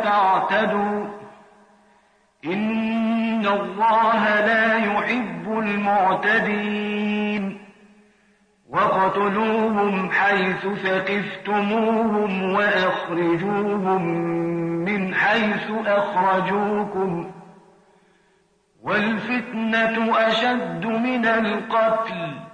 تعتدوا إن الله لا يحب المعتدين وقتلوهم حيث ثقفتموهم وأخرجوهم من حيث أخرجوكم والفتنة أشد من القتل